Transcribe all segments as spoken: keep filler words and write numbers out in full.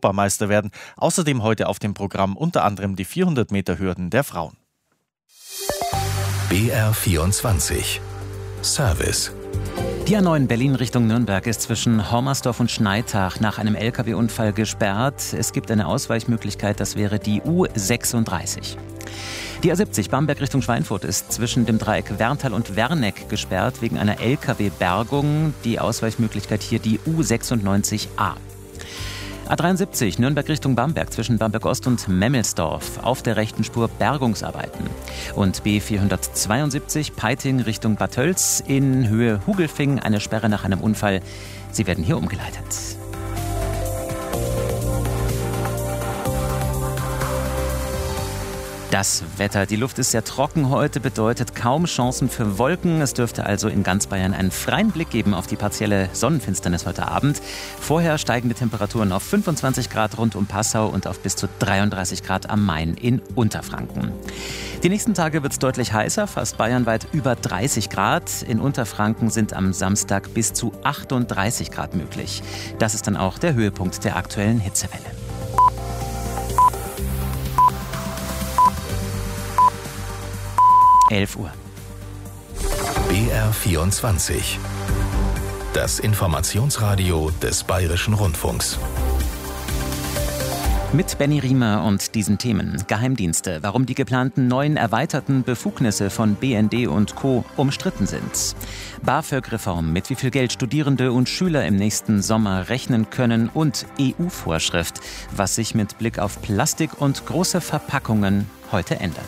Europameister werden. Außerdem heute auf dem Programm unter anderem die vierhundert Meter Hürden der Frauen. B R vierundzwanzig Service. Die A neun Berlin Richtung Nürnberg ist zwischen Hormersdorf und Schneitach nach einem L K W-Unfall gesperrt. Es gibt eine Ausweichmöglichkeit, das wäre die U sechsunddreißig. Die A siebzig Bamberg Richtung Schweinfurt ist zwischen dem Dreieck Werntal und Werneck gesperrt wegen einer L K W-Bergung. Die Ausweichmöglichkeit hier die U sechsundneunzig A. A dreiundsiebzig Nürnberg Richtung Bamberg zwischen Bamberg Ost und Memmelsdorf auf der rechten Spur Bergungsarbeiten. Und B vierhundertzweiundsiebzig Peiting Richtung Bad Tölz in Höhe Hugelfing eine Sperre nach einem Unfall. Sie werden hier umgeleitet. Das Wetter. Die Luft ist sehr trocken heute, bedeutet kaum Chancen für Wolken. Es dürfte also in ganz Bayern einen freien Blick geben auf die partielle Sonnenfinsternis heute Abend. Vorher steigende Temperaturen auf fünfundzwanzig Grad rund um Passau und auf bis zu dreiunddreißig Grad am Main in Unterfranken. Die nächsten Tage wird es deutlich heißer, fast bayernweit über dreißig Grad. In Unterfranken sind am Samstag bis zu achtunddreißig Grad möglich. Das ist dann auch der Höhepunkt der aktuellen Hitzewelle. elf Uhr. B R vierundzwanzig. Das Informationsradio des Bayerischen Rundfunks. Mit Benny Riemer und diesen Themen. Geheimdienste, warum die geplanten neuen erweiterten Befugnisse von B N D und Co. umstritten sind. BAföG-Reform, mit wie viel Geld Studierende und Schüler im nächsten Sommer rechnen können. Und E U-Vorschrift, was sich mit Blick auf Plastik und große Verpackungen heute ändert.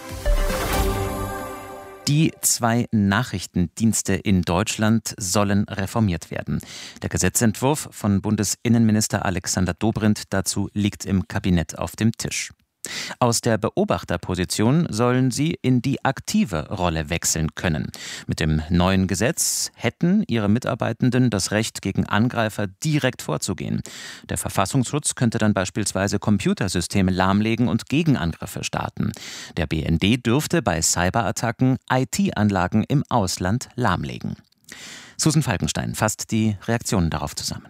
Die zwei Nachrichtendienste in Deutschland sollen reformiert werden. Der Gesetzentwurf von Bundesinnenminister Alexander Dobrindt dazu liegt im Kabinett auf dem Tisch. Aus der Beobachterposition sollen sie in die aktive Rolle wechseln können. Mit dem neuen Gesetz hätten ihre Mitarbeitenden das Recht, gegen Angreifer direkt vorzugehen. Der Verfassungsschutz könnte dann beispielsweise Computersysteme lahmlegen und Gegenangriffe starten. Der B N D dürfte bei Cyberattacken I T-Anlagen im Ausland lahmlegen. Susan Falkenstein fasst die Reaktionen darauf zusammen.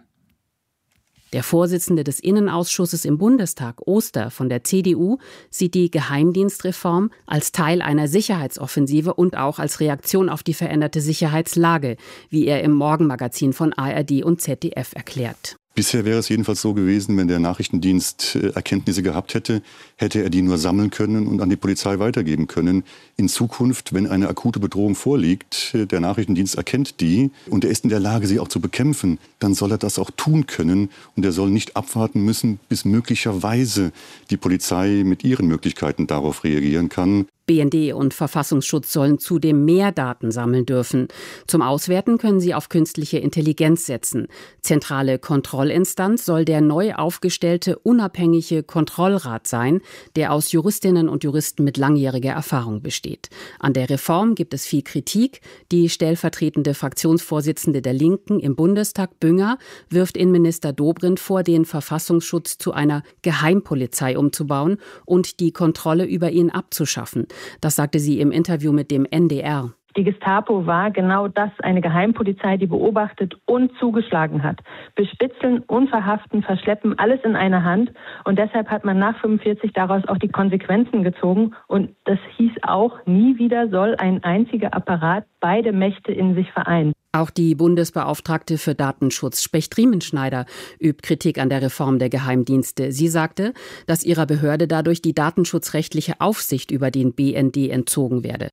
Der Vorsitzende des Innenausschusses im Bundestag, Oster von der C D U, sieht die Geheimdienstreform als Teil einer Sicherheitsoffensive und auch als Reaktion auf die veränderte Sicherheitslage, wie er im Morgenmagazin von A R D und Z D F erklärt. Bisher wäre es jedenfalls so gewesen, wenn der Nachrichtendienst Erkenntnisse gehabt hätte, hätte er die nur sammeln können und an die Polizei weitergeben können. In Zukunft, wenn eine akute Bedrohung vorliegt, der Nachrichtendienst erkennt die und er ist in der Lage, sie auch zu bekämpfen, dann soll er das auch tun können und er soll nicht abwarten müssen, bis möglicherweise die Polizei mit ihren Möglichkeiten darauf reagieren kann. B N D und Verfassungsschutz sollen zudem mehr Daten sammeln dürfen. Zum Auswerten können sie auf künstliche Intelligenz setzen. Zentrale Kontrollinstanz soll der neu aufgestellte unabhängige Kontrollrat sein, der aus Juristinnen und Juristen mit langjähriger Erfahrung besteht. An der Reform gibt es viel Kritik. Die stellvertretende Fraktionsvorsitzende der Linken im Bundestag, Bünger, wirft Innenminister Dobrindt vor, den Verfassungsschutz zu einer Geheimpolizei umzubauen und die Kontrolle über ihn abzuschaffen. Das sagte sie im Interview mit dem N D R. Die Gestapo war genau das, eine Geheimpolizei, die beobachtet und zugeschlagen hat. Bespitzeln, unverhaften, verschleppen, alles in einer Hand. Und deshalb hat man nach fünfundvierzig daraus auch die Konsequenzen gezogen. Und das hieß auch, nie wieder soll ein einziger Apparat beide Mächte in sich vereinen. Auch die Bundesbeauftragte für Datenschutz, Specht-Riemenschneider, übt Kritik an der Reform der Geheimdienste. Sie sagte, dass ihrer Behörde dadurch die datenschutzrechtliche Aufsicht über den B N D entzogen werde.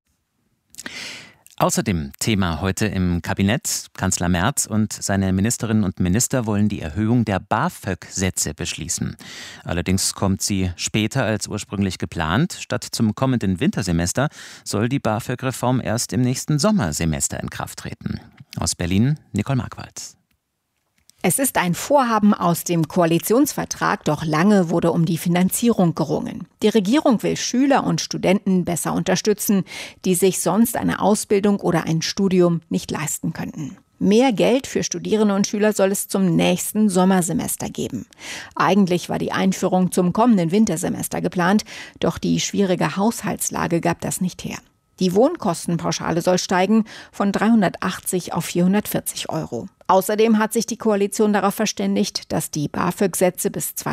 Außerdem Thema heute im Kabinett. Kanzler Merz und seine Ministerinnen und Minister wollen die Erhöhung der BAföG-Sätze beschließen. Allerdings kommt sie später als ursprünglich geplant. Statt zum kommenden Wintersemester soll die BAföG-Reform erst im nächsten Sommersemester in Kraft treten. Aus Berlin, Nicole Marquardt. Es ist ein Vorhaben aus dem Koalitionsvertrag, doch lange wurde um die Finanzierung gerungen. Die Regierung will Schüler und Studenten besser unterstützen, die sich sonst eine Ausbildung oder ein Studium nicht leisten könnten. Mehr Geld für Studierende und Schüler soll es zum nächsten Sommersemester geben. Eigentlich war die Einführung zum kommenden Wintersemester geplant, doch die schwierige Haushaltslage gab das nicht her. Die Wohnkostenpauschale soll steigen von dreihundertachtzig auf vierhundertvierzig Euro. Außerdem hat sich die Koalition darauf verständigt, dass die BAföG-Sätze bis